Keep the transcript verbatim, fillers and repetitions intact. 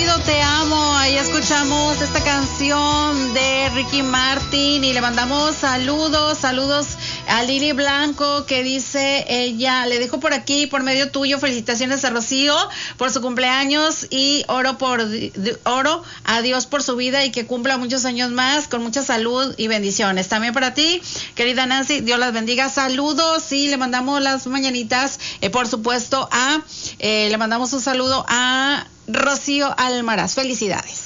querido, te amo. Ahí escuchamos esta canción de Ricky Martin y le mandamos saludos, saludos a Lili Blanco, que dice ella, le dejo por aquí, por medio tuyo, felicitaciones a Rocío por su cumpleaños y oro por oro a Dios por su vida y que cumpla muchos años más con mucha salud y bendiciones. También para ti, querida Nancy, Dios las bendiga. Saludos y le mandamos las mañanitas, eh, por supuesto, a, eh, le mandamos un saludo a Rocío Almaraz. Felicidades.